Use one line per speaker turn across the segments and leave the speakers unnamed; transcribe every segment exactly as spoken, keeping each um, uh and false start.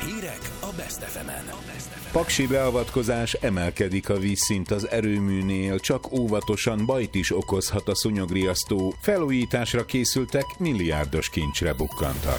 Hírek a Best ef emen.
Paksi beavatkozás, emelkedik a vízszint az erőműnél, csak óvatosan bajt is okozhat a szúnyogriasztó. Felújításra készültek, milliárdos kincsre bukkantak.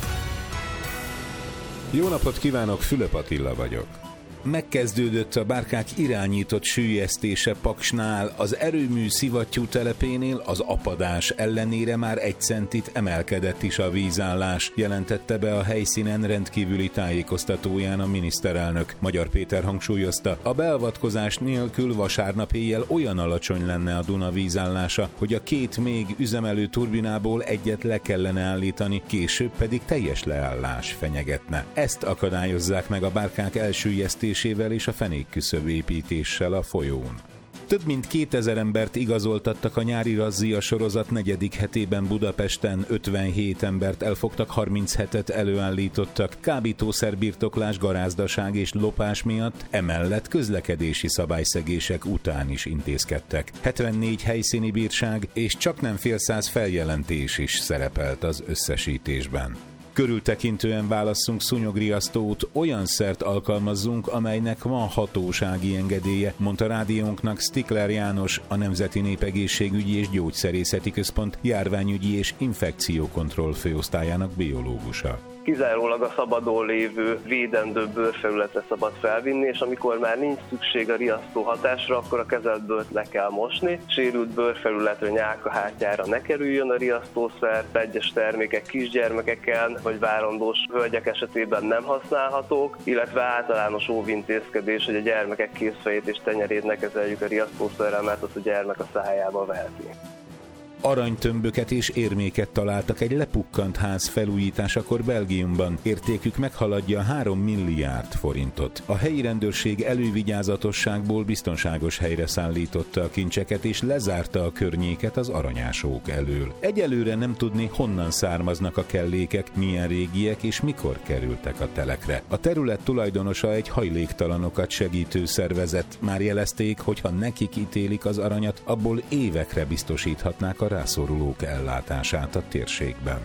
Jó napot kívánok, Fülöp Attila vagyok. Megkezdődött a bárkák irányított süllyesztése Paksnál, az erőmű szivattyú telepénél az apadás ellenére már egy centit emelkedett is a vízállás, jelentette be a helyszínen rendkívüli tájékoztatóján a miniszterelnök. Magyar Péter hangsúlyozta, a beavatkozás nélkül vasárnap éjjel olyan alacsony lenne a Duna vízállása, hogy a két még üzemelő turbinából egyet le kellene állítani, később pedig teljes leállás fenyegetne. Ezt akadályozzák meg a bárkák elsüllyesztésével és a fenékküszöb építéssel a folyón. Több mint kétezer embert igazoltattak a nyári razzia sorozat negyedik hetében Budapesten, ötvenhét embert elfogtak, harminchetet előállítottak, kábítószerbirtoklás, garázdaság és lopás miatt, emellett közlekedési szabályszegések után is intézkedtek. hetvennégy helyszíni bírság és csaknem fél száz feljelentés is szerepelt az összesítésben. Körültekintően válasszunk szúnyogriasztót, olyan szert alkalmazzunk, amelynek van hatósági engedélye, mondta rádiónknak Stikler János, a Nemzeti Népegészségügyi és Gyógyszerészeti Központ járványügyi és infekciókontroll főosztályának biológusa.
Kizárólag a szabadon lévő védendő bőrfelületre szabad felvinni, és amikor már nincs szükség a riasztó hatásra, akkor a kezelt bőrt le kell mosni. Sérült bőrfelületre, nyálkahártyára ne kerüljön a riasztószer, egyes termékek kisgyermekeken vagy várandós hölgyek esetében nem használhatók, illetve általános óvintézkedés, hogy a gyermekek kézfejét és tenyerét ne kezeljük a riasztószerrel, mert azt a gyermek a szájába veheti.
Aranytömböket és érméket találtak egy lepukkant ház felújításakor Belgiumban. Értékük meghaladja három milliárd forintot. A helyi rendőrség elővigyázatosságból biztonságos helyre szállította a kincseket és lezárta a környéket az aranyásók elől. Egyelőre nem tudni, honnan származnak a kellékek, milyen régiek és mikor kerültek a telekre. A terület tulajdonosa egy hajléktalanokat segítő szervezet. Már jelezték, hogy ha nekik ítélik az aranyat, abból évekre biztosíthatnák a rászorulók ellátását a térségben.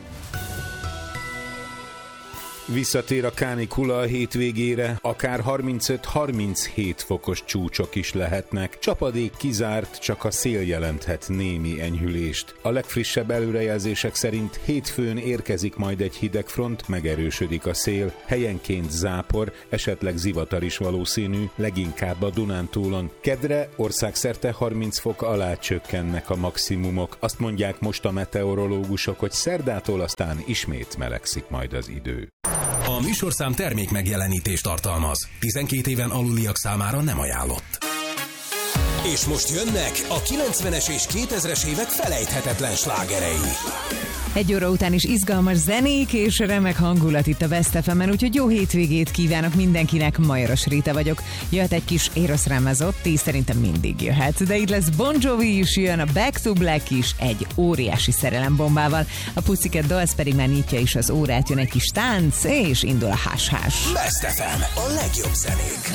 Visszatér a kánikula a hétvégére, akár harmincöt-harminchét fokos csúcsok is lehetnek. Csapadék kizárt, csak a szél jelenthet némi enyhülést. A legfrissebb előrejelzések szerint hétfőn érkezik majd egy hidegfront, megerősödik a szél, helyenként zápor, esetleg zivatar is valószínű, leginkább a Dunántúlon. Kedre országszerte harminc fok alá csökkennek a maximumok. Azt mondják most a meteorológusok, hogy szerdától aztán ismét melegszik majd az idő.
A műsorszám termék megjelenítést tartalmaz. tizenkét éven aluliak számára nem ajánlott. És most jönnek a kilencvenes és kétezres évek felejthetetlen slágerei.
Egy óra után is izgalmas zenék és remek hangulat itt a Best ef emen, úgyhogy jó hétvégét kívánok mindenkinek, Majoros Réta vagyok. Jöhet egy kis Eros Ramazzotti, szerintem mindig jöhet, de itt lesz Bon Jovi is, jön a Back to Black is egy óriási szerelembombával, a Pussycat Dolls pedig már nyitja is az órát, jön egy kis tánc, és indul a hás-hás.
Best ef em, a legjobb zenék.